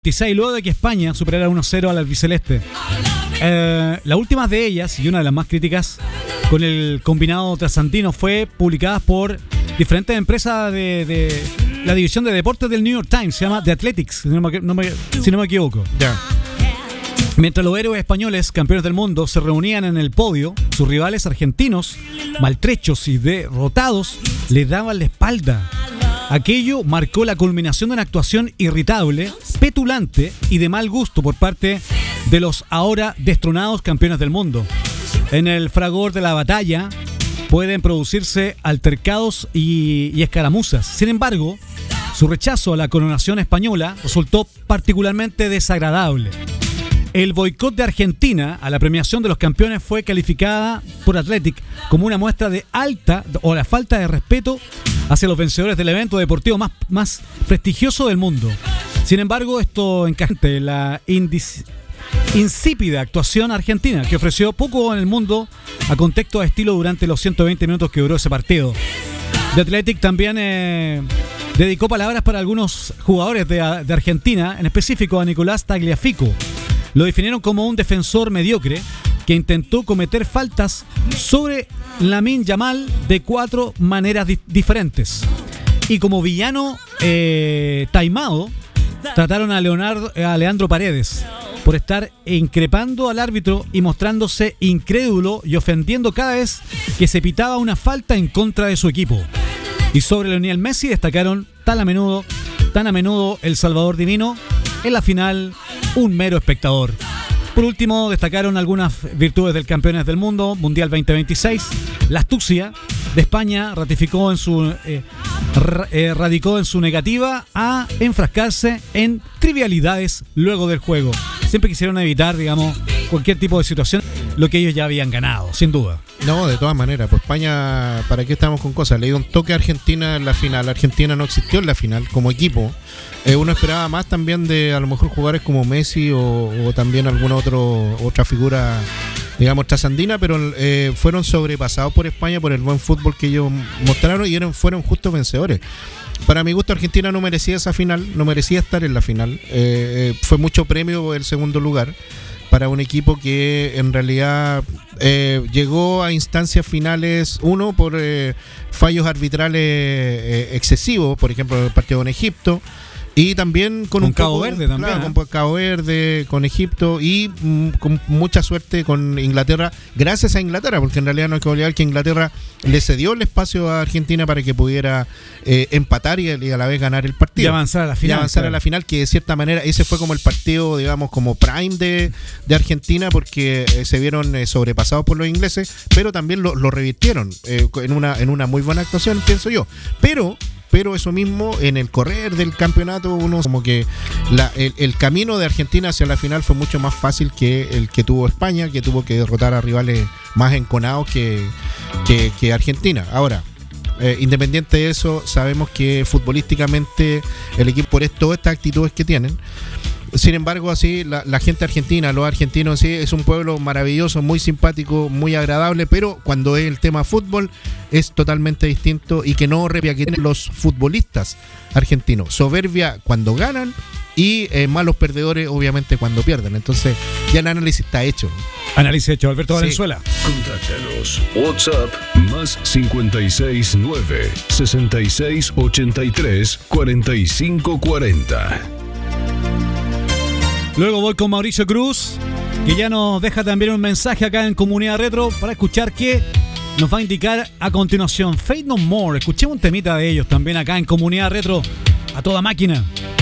26 luego de que España superara 1-0 al albiceleste. Las últimas de ellas, y una de las más críticas, con el combinado trasandino, fue publicadas por diferentes empresas de la división de deportes del New York Times. Se llama The Athletics, si no me equivoco. Ya. Mientras los héroes españoles, campeones del mundo, se reunían en el podio, sus rivales argentinos, maltrechos y derrotados, les daban la espalda. Aquello marcó la culminación de una actuación irritable, petulante y de mal gusto por parte de los ahora destronados campeones del mundo. En el fragor de la batalla pueden producirse altercados y escaramuzas. Sin embargo, su rechazo a la coronación española resultó particularmente desagradable. El boicot de Argentina a la premiación de los campeones fue calificada por Athletic como una muestra de la falta de respeto hacia los vencedores del evento deportivo más prestigioso del mundo. Sin embargo, esto encaja en la insípida actuación argentina, que ofreció poco en el mundo a contexto de estilo durante los 120 minutos que duró ese partido. The Athletic también dedicó palabras para algunos jugadores de Argentina, en específico a Nicolás Tagliafico. Lo definieron como un defensor mediocre que intentó cometer faltas sobre Lamine Yamal de 4 maneras diferentes. Y como villano taimado, trataron a Leandro Paredes por estar increpando al árbitro y mostrándose incrédulo y ofendiendo cada vez que se pitaba una falta en contra de su equipo. Y sobre Lionel Messi destacaron tan a menudo el Salvador Divino, en la final un mero espectador. Por último, destacaron algunas virtudes del campeones del mundo Mundial 2026. La astucia de España radicó en su negativa a enfrascarse en trivialidades luego del juego. Siempre quisieron evitar, cualquier tipo de situación, lo que ellos ya habían ganado, sin duda. No, de todas maneras, pues España, ¿para qué estamos con cosas? Le dio un toque a Argentina en la final. Argentina no existió en la final como equipo. Uno esperaba más también de a lo mejor jugadores como Messi o también alguna otra figura, trasandina, pero fueron sobrepasados por España por el buen fútbol que ellos mostraron y fueron justos vencedores. Para mi gusto, Argentina no merecía esa final, no merecía estar en la final. Fue mucho premio el segundo lugar para un equipo que en realidad llegó a instancias finales, uno por fallos arbitrales excesivos, por ejemplo en el partido con Egipto, y también con Cabo Verde también, claro, con Cabo Verde, con Egipto y con mucha suerte con Inglaterra, gracias a Inglaterra, porque en realidad no hay que olvidar que Inglaterra le cedió el espacio a Argentina para que pudiera empatar y a la vez ganar el partido. Y avanzar a la final. A la final, que de cierta manera ese fue como el partido, como prime de Argentina, porque se vieron sobrepasados por los ingleses, pero también lo revirtieron en una muy buena actuación, pienso yo. Pero eso mismo, en el correr del campeonato, uno como que el camino de Argentina hacia la final fue mucho más fácil que el que tuvo España, que tuvo que derrotar a rivales más enconados que Argentina. Ahora, independiente de eso, sabemos que futbolísticamente el equipo, por todas estas actitudes que tienen, sin embargo, así la gente argentina, los argentinos, sí, es un pueblo maravilloso, muy simpático, muy agradable, pero cuando es el tema fútbol es totalmente distinto y que no repia que tienen los futbolistas argentinos. Soberbia cuando ganan y malos perdedores, obviamente, cuando pierden. Entonces, ya el análisis está hecho. Análisis hecho, Alberto Valenzuela. Contáctanos. WhatsApp más 569 6683 4540. Luego voy con Mauricio Cruz, que ya nos deja también un mensaje acá en Comunidad Retro para escuchar qué nos va a indicar a continuación. Faith No More, escuchemos un temita de ellos también acá en Comunidad Retro a toda máquina.